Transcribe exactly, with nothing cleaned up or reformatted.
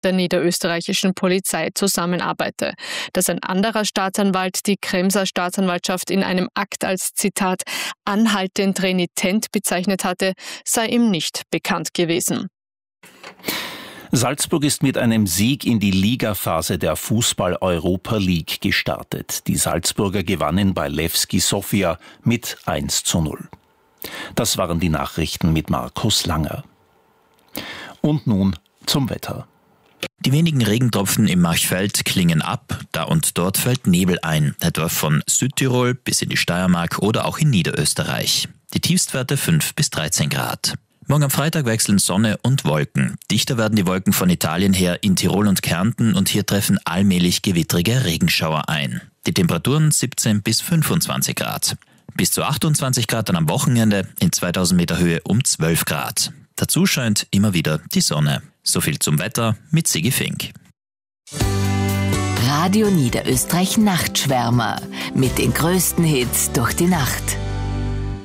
der niederösterreichischen Polizei zusammenarbeite. Dass ein anderer Staatsanwalt die Kremser Staatsanwaltschaft in einem Akt als, Zitat, anhaltend renitent bezeichnet hatte, sei ihm nicht bekannt gewesen. Salzburg ist mit einem Sieg in die Ligaphase der Fußball-Europa League gestartet. Die Salzburger gewannen bei Levski Sofia mit eins zu null. Das waren die Nachrichten mit Markus Langer. Und nun zum Wetter. Die wenigen Regentropfen im Marchfeld klingen ab, da und dort fällt Nebel ein, etwa von Südtirol bis in die Steiermark oder auch in Niederösterreich. Die Tiefstwerte fünf bis dreizehn Grad. Morgen am Freitag wechseln Sonne und Wolken. Dichter werden die Wolken von Italien her in Tirol und Kärnten und hier treffen allmählich gewittrige Regenschauer ein. Die Temperaturen siebzehn bis fünfundzwanzig Grad. Bis zu achtundzwanzig Grad dann am Wochenende, in zweitausend Meter Höhe um zwölf Grad. Dazu scheint immer wieder die Sonne. So viel zum Wetter mit Sigi Fink. Radio Niederösterreich Nachtschwärmer mit den größten Hits durch die Nacht.